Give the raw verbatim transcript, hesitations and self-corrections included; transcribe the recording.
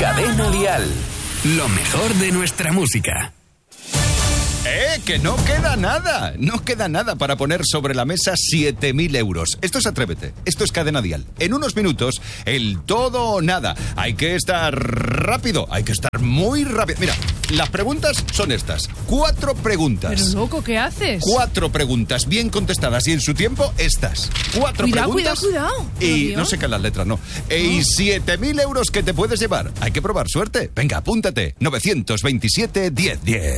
Cadena Dial. Lo mejor de nuestra música. ¡Eh! ¡Que no queda nada! No queda nada para poner sobre la mesa siete mil euros. Esto es Atrévete. Esto es Cadena Dial. En unos minutos, el todo o nada. Hay que estar rápido. Hay que estar muy rápido. Mira, las preguntas son estas. Cuatro preguntas. Pero loco, ¿qué haces? Cuatro preguntas bien contestadas y en su tiempo estas. Cuatro cuidado, preguntas. Cuidado, cuidado, Y cuidado. no sé qué las letras, no. E y siete mil euros que te puedes llevar. Hay que probar suerte. Venga, apúntate. novecientos veintisiete, diez diez.